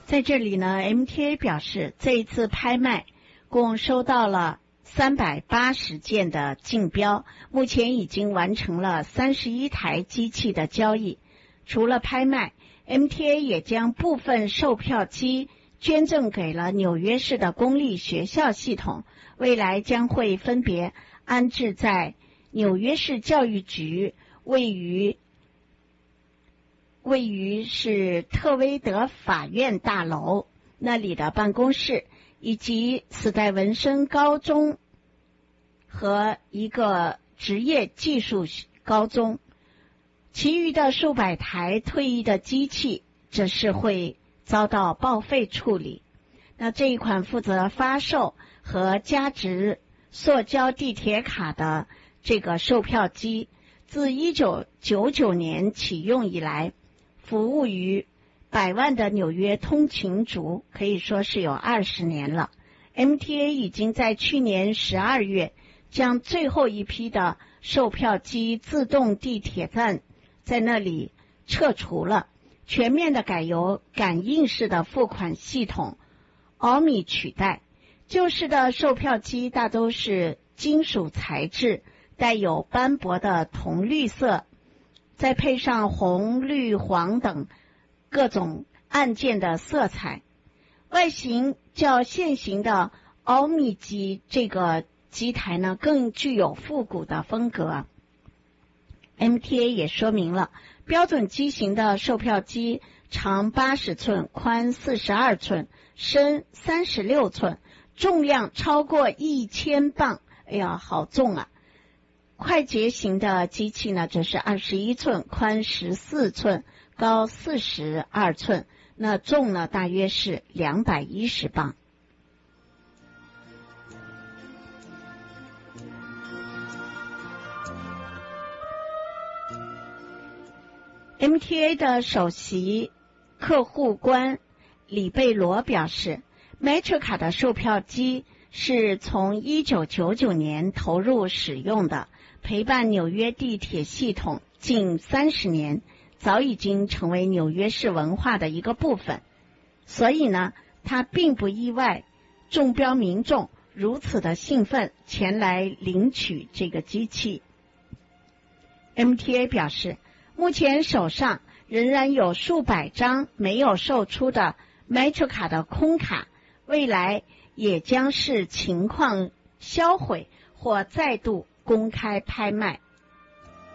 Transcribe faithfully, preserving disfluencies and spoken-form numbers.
在这里呢 M T A 表示，这一次拍卖共收到了三百八十件的竞标，目前已经完成了三十一台机器的交易。除了拍卖， M T A 也将部分售票机捐赠给了纽约市的公立学校系统，未来将会分别安置在纽约市教育局位于位于是特威德法院大楼那里的办公室，以及史代文森高中和一个职业技术高中。其余的数百台退役的机器则是会遭到报废处理。那这一款负责发售和加值塑胶地铁卡的这个售票机，自一九九九年启用以来，服务于百万的纽约通勤族，可以说是有二十年了。 M T A 已经在去年十二月将最后一批的售票机自动地铁站在那里撤除了，全面的改由感应式的付款系统 O M I 取代。旧式的售票机大都是金属材质，带有斑驳的铜绿色，再配上红、绿、黄等各种按键的色彩，外形较现行的 O M I 机这个机台呢更具有复古的风格。M T A 也说明了，标准机型的售票机长八十寸，宽四十二寸，深三十六寸，重量超过一千磅，哎呀，好重啊！快捷型的机器呢，则是二十一寸，宽十四寸，高四十二寸，那重呢大约是两百一十磅。M T A 的首席客户官里贝罗表示， Metrica 的售票机是从一九九九年投入使用的，陪伴纽约地铁系统近三十年，早已经成为纽约市文化的一个部分。所以呢，他并不意外中标民众如此的兴奋前来领取这个机器。 M T A 表示，目前手上仍然有数百张没有售出的 Metrica 的空卡，未来也将视情况销毁或再度公开拍卖。